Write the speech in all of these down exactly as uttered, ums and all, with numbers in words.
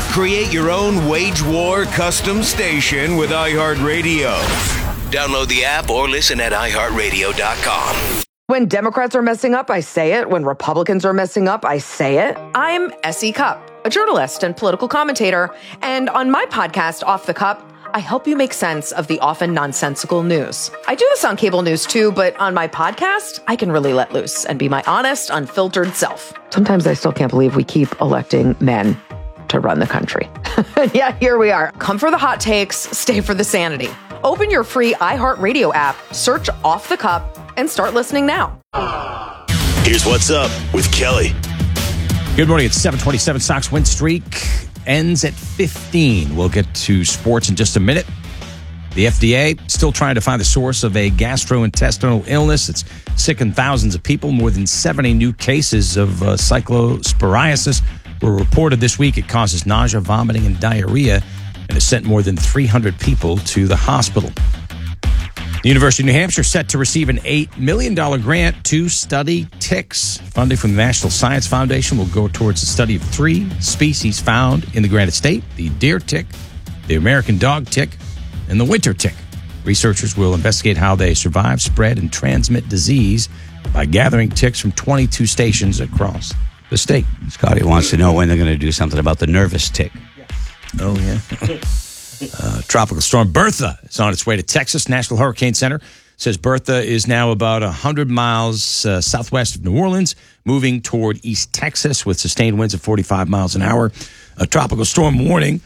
Create your own wage war custom station with iHeartRadio. Download the app or listen at i heart radio dot com. When Democrats are messing up, I say it. When Republicans are messing up, I say it. I'm Essie Cupp, a journalist and political commentator. And on my podcast, Off the Cup, I help you make sense of the often nonsensical news. I do this on cable news too, but on my podcast, I can really let loose and be my honest, unfiltered self. Sometimes I still can't believe we keep electing men to run the country. Yeah, here we are. Come for the hot takes, stay for the sanity. Open your free iHeartRadio app, search Off the Cup, and start listening now. Here's what's up with Kelly. Good morning. It's seven twenty-seven. Sox win streak ends at fifteen. We'll get to sports in just a minute. The F D A still trying to find the source of a gastrointestinal illness. It's sickened thousands of people. More than seventy new cases of uh, cyclosporiasis were reported this week. It causes nausea, vomiting, and diarrhea, and has sent more than three hundred people to the hospital. The University of New Hampshire set to receive an eight million dollars grant to study ticks. Funding from the National Science Foundation will go towards the study of three species found in the Granite State: the deer tick, the American dog tick, and the winter tick. Researchers will investigate how they survive, spread, and transmit disease by gathering ticks from twenty-two stations across the state. Scotty wants to know when they're going to do something about the nervous tick. Oh, yeah. uh, tropical storm Bertha is on its way to Texas. National Hurricane Center says Bertha is now about one hundred miles uh, southwest of New Orleans, moving toward East Texas with sustained winds of forty-five miles an hour. A tropical storm warning,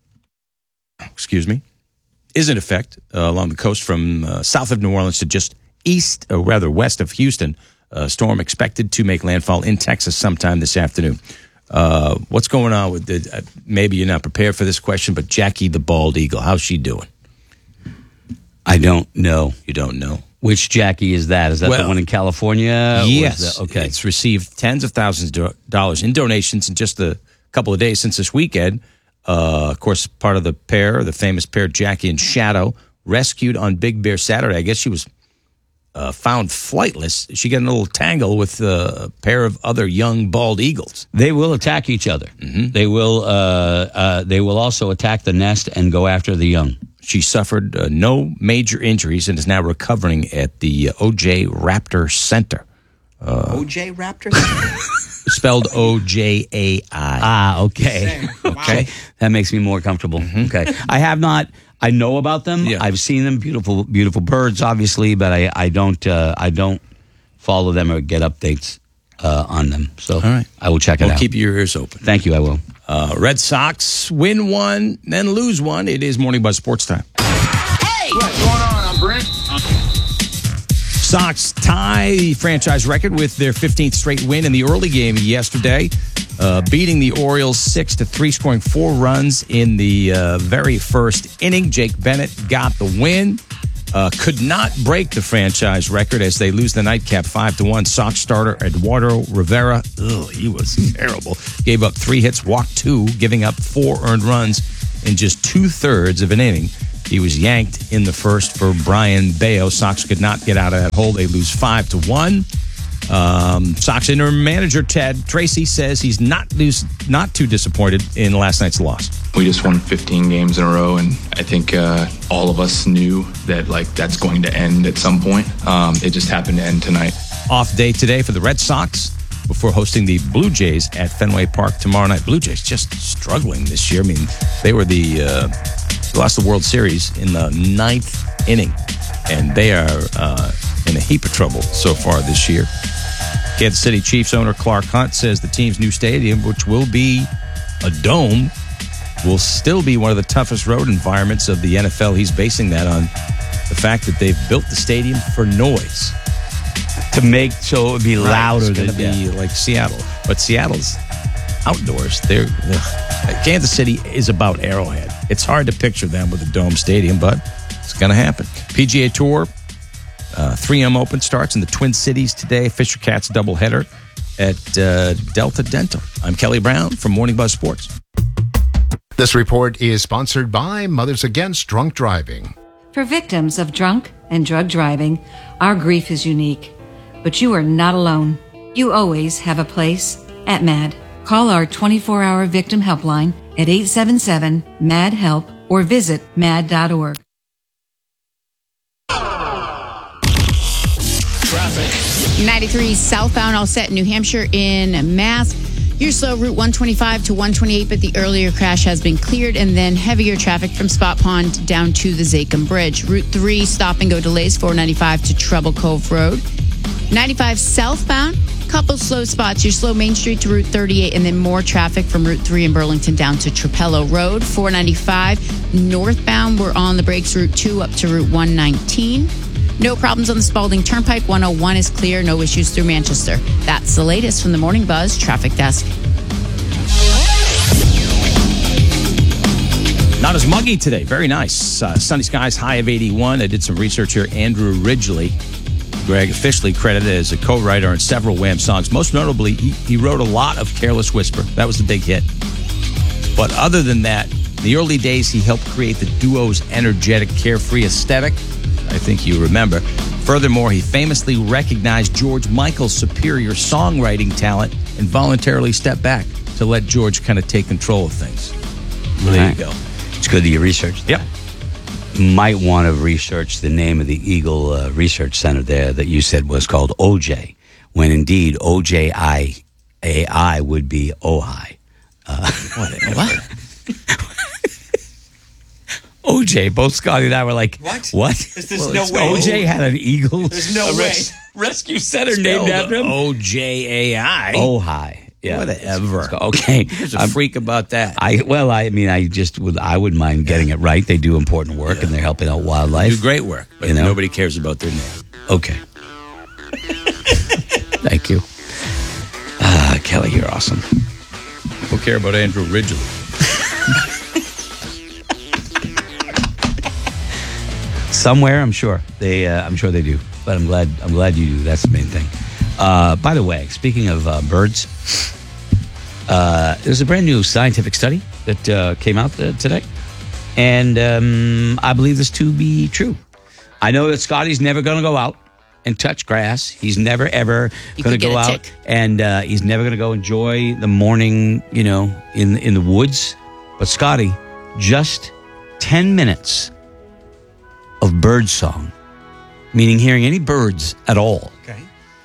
excuse me, is in effect uh, along the coast from uh, south of New Orleans to just east, or rather west of Houston. A storm expected to make landfall in Texas sometime this afternoon. Uh, what's going on with the, uh, maybe you're not prepared for this question, but Jackie the Bald Eagle, how's she doing? I don't know. You don't know? Which Jackie is that? Is that well, the one in California? Yes. That, okay. It's received tens of thousands of dollars in donations in just a couple of days since this weekend. Uh, of course, part of the pair, the famous pair, Jackie and Shadow, rescued on Big Bear Saturday. I guess she was Uh, found flightless. She got in a little tangle with uh, a pair of other young bald eagles. They will attack each other. Mm-hmm. They will. Uh, uh, they will also attack the nest and go after the young. She suffered uh, no major injuries and is now recovering at the uh, O J Raptor Center. Uh, O J Raptor Center? Spelled O J A I. Ah, okay. Okay, wow. That makes me more comfortable. Mm-hmm. Okay, I have not. I know about them. Yeah. I've seen them. Beautiful, beautiful birds, obviously, but I, I don't, uh, I don't follow them or get updates uh, on them. So, all right, I will check it well, out. Keep your ears open. Thank you. I will. Uh, Red Sox win one, then lose one. It is Morning Buzz Sports Time. Hey, what's going on? I'm Brent. Sox tie the franchise record with their fifteenth straight win in the early game yesterday, uh, beating the Orioles six to three, scoring four runs in the uh, very first inning. Jake Bennett got the win. Uh, could not break the franchise record as they lose the nightcap five to one. Sox starter Eduardo Rivera, ugh, he was terrible. Gave up three hits, walked two, giving up four earned runs in just two thirds of an inning. He was yanked in the first for Brian Bayo. Sox could not get out of that hole. They lose five to one. Um, Sox interim manager Ted Tracy says he's not lose, not too disappointed in last night's loss. We just won fifteen games in a row, and I think uh, all of us knew that like that's going to end at some point. Um, it just happened to end tonight. Off day today for the Red Sox before hosting the Blue Jays at Fenway Park tomorrow night. Blue Jays just struggling this year. I mean, they were the uh, lost the World Series in the ninth inning, and they are uh, in a heap of trouble so far this year. Kansas City Chiefs owner Clark Hunt says the team's new stadium, which will be a dome, will still be one of the toughest road environments of the N F L. He's basing that on the fact that they've built the stadium for noise. To make so it would be right, louder. It's going to be yeah. like Seattle. But Seattle's outdoors. They're ugh. Kansas City is about Arrowhead. It's hard to picture them with a dome stadium, but it's going to happen. P G A Tour, uh, three M Open starts in the Twin Cities today. Fisher Cats doubleheader at uh, Delta Dental. I'm Kelly Brown from Morning Buzz Sports. This report is sponsored by Mothers Against Drunk Driving. For victims of drunk and drug driving, our grief is unique. But you are not alone. You always have a place at M A D. Call our twenty-four hour victim helpline at eight seven seven, M A D, HELP or visit mad dot org. ninety-three southbound all set in New Hampshire in Mass. You're slow Route one twenty-five to one twenty-eight, but the earlier crash has been cleared, and then heavier traffic from Spot Pond down to the Zachem Bridge. Route three stop and go delays four ninety-five to Treble Cove Road. ninety-five southbound, couple slow spots. You're slow Main Street to Route thirty-eight, and then more traffic from Route three in Burlington down to Trapello Road. four ninety-five northbound, we're on the brakes. Route two up to Route one nineteen. No problems on the Spalding Turnpike. one oh one is clear. No issues through Manchester. That's the latest from the Morning Buzz Traffic Desk. Not as muggy today. Very nice. Uh, sunny skies, high of eighty-one. I did some research here. Andrew Ridgeley, Greg, officially credited as a co-writer on several Wham songs. Most notably, he, he wrote a lot of Careless Whisper. That was the big hit. But other than that, in the early days, he helped create the duo's energetic, carefree aesthetic. I think you remember. Furthermore, he famously recognized George Michael's superior songwriting talent and voluntarily stepped back to let George kind of take control of things. Well, there right. you go. It's good that you researched that. Yep. Might want to research the name of the Eagle uh, Research Center there that you said was called O J, when indeed O J I A I would be Ojai. Uh, what? What? O J, both Scotty and I were like, what? What? There's, there's well, no way. O J had an Eagle. There's no way. Res- rescue center named after him. O J A I. Ojai. Yeah. Whatever. It's, it's, okay. There's a freak about that. I Well, I mean, I just would, I wouldn't mind getting it right. They do important work, yeah. and they're helping out wildlife. They do great work, but you know? Nobody cares about their name. Okay. Thank you. Ah, Kelly, you're awesome. People care about Andrew Ridgeley. Somewhere, I'm sure they. Uh, I'm sure they do. But I'm glad. I'm glad you do. That's the main thing. Uh, by the way, speaking of uh, birds, uh, there's a brand new scientific study that uh, came out uh, today, and um, I believe this to be true. I know that Scotty's never going to go out and touch grass. He's never ever going to go out, tick. and uh, he's never going to go enjoy the morning, you know, in in the woods. But Scotty, just ten minutes of bird song, meaning hearing any birds at all, okay,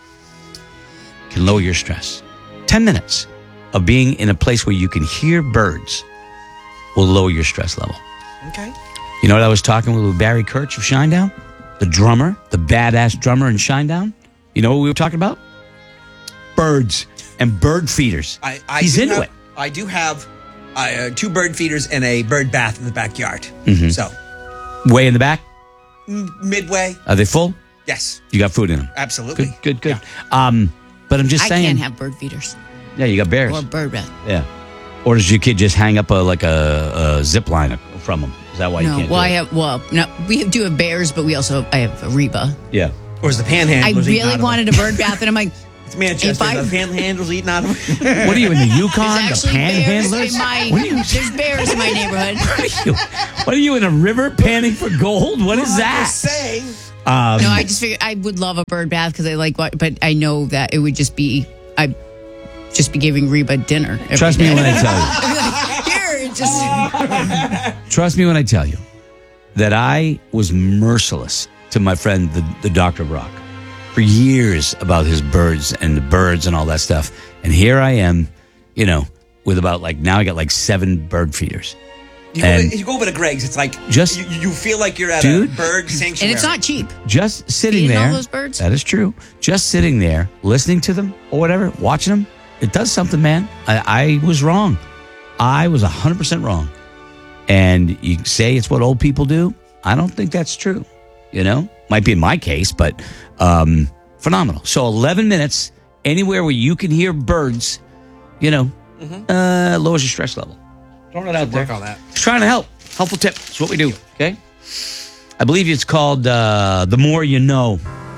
can lower your stress. Ten minutes of being in a place where you can hear birds will lower your stress level. Okay. You know what I was talking with Barry Kirch of Shinedown? The drummer, the badass drummer in Shinedown. You know what we were talking about? Birds and bird feeders. I, I He's into have, it. I do have uh, two bird feeders and a bird bath in the backyard. Mm-hmm. So, way in the back? Midway. Are they full? Yes. You got food in them? Absolutely. Good, good, good. Yeah. Um, but I'm just I saying. I can't have bird feeders. Yeah, you got bears. Or bird bath. Yeah. Or does your kid just hang up a like a, a zip line from them? Is that why no, you can't well, do I it? have, well, no, we do have bears, but we also, I have a Reba. Yeah. Or is the panhandle? I really wanted a bird bath, and I'm like, it's Manchester. I, the panhandle's eating out of it. What are you in the Yukon? The panhandlers? My, what are you? There's bears in my neighborhood. What are, you, what are you in a river panning for gold? What is well, that? I'm just saying. Um, no, I just figured I would love a bird bath because I like what, but I know that it would just be, I just be giving Reba dinner. Trust me when I tell you. Here, just. Trust me when I tell you that I was merciless to my friend, the, the Doctor Brock, for years about his birds and the birds and all that stuff. And here I am, you know, with about like, now I got like seven bird feeders. You go, to, you go over to Greg's, it's like, just, you, you feel like you're at dude, a bird sanctuary. And it's not cheap. Just sitting Feeding there. all those birds? That is true. Just sitting there, listening to them or whatever, watching them, it does something, man. I, I was wrong. I was one hundred percent wrong. And you say it's what old people do. I don't think that's true. You know, might be in my case, but um, phenomenal. So eleven minutes anywhere where you can hear birds, you know, mm-hmm. uh, lowers your stress level. Throwing it out there. Work on that. Just trying to help. Helpful tip. That's what we do. Okay. I believe it's called uh, The More You Know.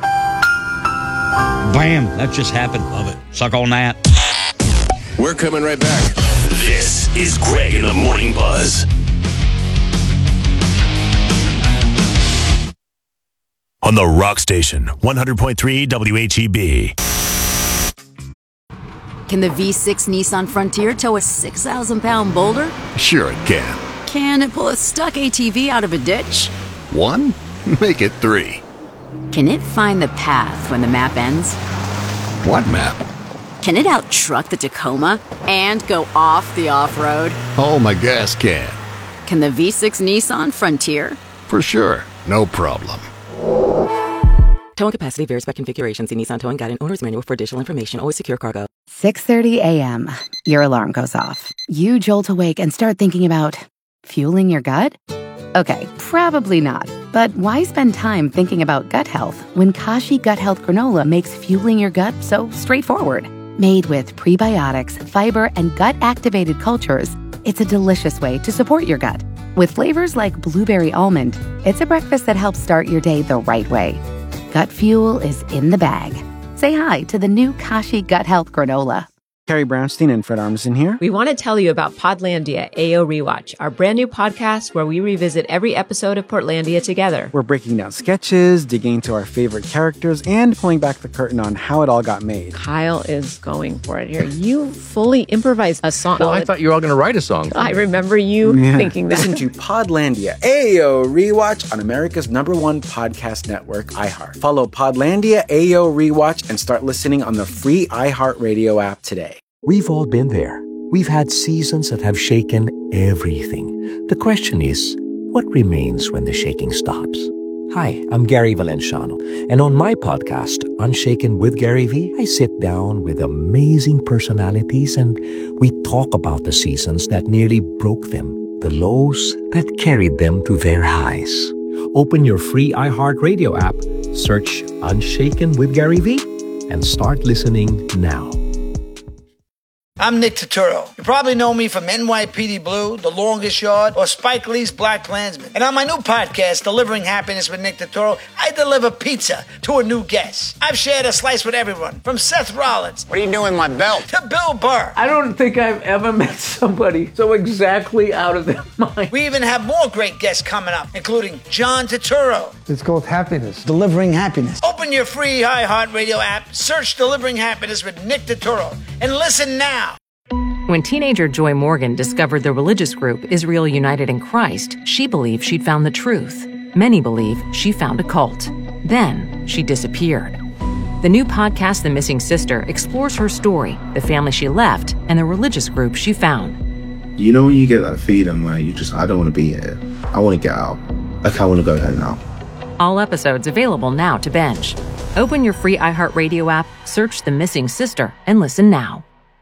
Bam. That just happened. Love it. Suck on that. We're coming right back. This is Greg in the Morning Buzz. On the Rock Station, one hundred point three W H E B. Can the V six Nissan Frontier tow a six thousand pound boulder? Sure it can. Can it pull a stuck A T V out of a ditch? One? Make it three. Can it find the path when the map ends? What map? Can it out-truck the Tacoma and go off the off-road? Oh, my gas can. Can the V six Nissan Frontier? For sure. No problem. Towing capacity varies by configuration. See Nissan Towing Guide and Owner's Manual for additional information. Always secure cargo. six thirty a.m. Your alarm goes off. You jolt awake and start thinking about fueling your gut? Okay, probably not. But why spend time thinking about gut health when Kashi Gut Health Granola makes fueling your gut so straightforward? Made with prebiotics, fiber, and gut-activated cultures, it's a delicious way to support your gut. With flavors like blueberry almond, it's a breakfast that helps start your day the right way. Gut fuel is in the bag. Say hi to the new Kashi Gut Health Granola. Carrie Brownstein and Fred Armisen here. We want to tell you about Podlandia A O Rewatch, our brand new podcast where we revisit every episode of Portlandia together. We're breaking down sketches, digging into our favorite characters, and pulling back the curtain on how it all got made. Kyle is going for it here. You fully improvised a song. Well, I thought you were all going to write a song. I remember you yeah. thinking that. Listen to Podlandia A O Rewatch on America's number one podcast network, iHeart. Follow Podlandia A O Rewatch and start listening on the free iHeartRadio app today. We've all been there. We've had seasons that have shaken everything. The question is, what remains when the shaking stops? Hi, I'm Gary Valenciano, and on my podcast, Unshaken with Gary V, I sit down with amazing personalities and we talk about the seasons that nearly broke them, the lows that carried them to their highs. Open your free iHeartRadio app, search Unshaken with Gary V, and start listening now. I'm Nick Turturro. You probably know me from N Y P D Blue, The Longest Yard, or Spike Lee's Black Klansman. And on my new podcast, Delivering Happiness with Nick Turturro, I deliver pizza to a new guest. I've shared a slice with everyone, from Seth Rollins. What are you doing with my belt? To Bill Burr. I don't think I've ever met somebody so exactly out of their mind. We even have more great guests coming up, including John Turturro. It's called Happiness. Delivering Happiness. Open your free iHeartRadio app, search Delivering Happiness with Nick Turturro, and listen now. When teenager Joy Morgan discovered the religious group Israel United in Christ, she believed she'd found the truth. Many believe she found a cult. Then she disappeared. The new podcast, The Missing Sister, explores her story, the family she left, and the religious group she found. You know when you get that feeling where you just, I don't want to be here. I want to get out. Like, I want to go home now. All episodes available now to binge. Open your free iHeartRadio app, search The Missing Sister, and listen now.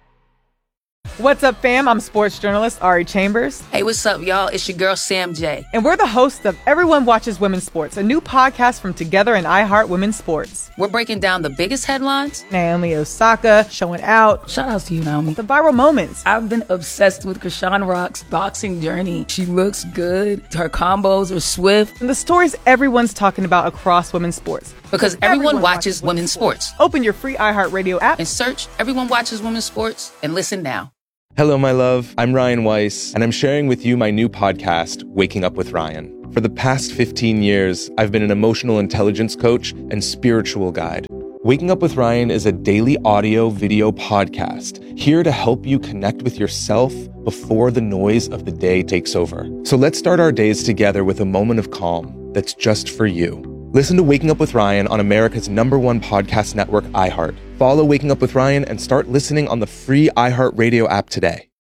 What's up, fam? I'm sports journalist Ari Chambers. Hey, what's up, y'all? It's your girl, Sam J. And we're the hosts of Everyone Watches Women's Sports, a new podcast from Together and iHeart Women's Sports. We're breaking down the biggest headlines. Naomi Osaka showing out. Shout out to you, Naomi. The viral moments. I've been obsessed with Krishan Rock's boxing journey. She looks good. Her combos are swift. And the stories everyone's talking about across women's sports. Because everyone, everyone watches, watches women's sports. sports. Open your free iHeartRadio app and search Everyone Watches Women's Sports and listen now. Hello, my love. I'm Ryan Weiss, and I'm sharing with you my new podcast, Waking Up with Ryan. For the past fifteen years, I've been an emotional intelligence coach and spiritual guide. Waking Up with Ryan is a daily audio video podcast here to help you connect with yourself before the noise of the day takes over. So let's start our days together with a moment of calm that's just for you. Listen to Waking Up with Ryan on America's number one podcast network, iHeart. Follow Waking Up with Ryan and start listening on the free iHeartRadio app today.